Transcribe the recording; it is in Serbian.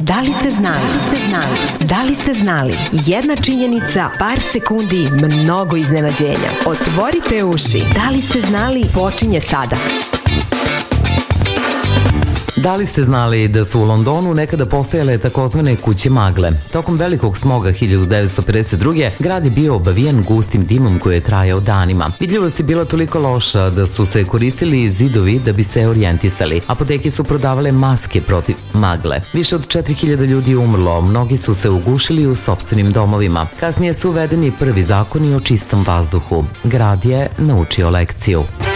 Da li ste znali? Da li ste znali? Jedna činjenica, par sekundi, mnogo iznenađenja. Otvorite uši. Da li ste znali? Počinje sada. Da li ste znali da su u Londonu nekada postojale takozvane kuće magle? Tokom velikog smoga 1952. grad je bio obavijen gustim dimom koji je trajao danima. Vidljivost je bila toliko loša da su se koristili zidovi da bi se orijentisali. Apoteke su prodavale maske protiv magle. Više od 4000 ljudi je umrlo, mnogi su se ugušili u sopstvenim domovima. Kasnije su uvedeni prvi zakoni o čistom vazduhu. Grad je naučio lekciju.